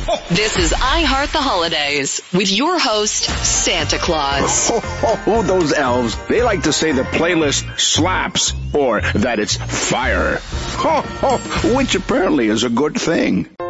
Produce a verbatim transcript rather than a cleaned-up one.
This is I Heart the Holidays with your host, Santa Claus. Ho, ho, ho, those elves. They like to say the playlist slaps or that it's fire. Ho, ho, which apparently is a good thing.